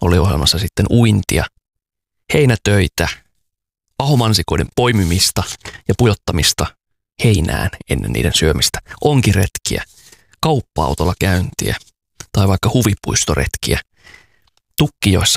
alkoholiohjelmassa sitten uintia, heinätöitä, ahomansikoiden poimimista ja pujottamista heinään ennen niiden syömistä, onkiretkiä, kauppa-autolla käyntiä tai vaikka huvipuistoretkiä, tukkijoissa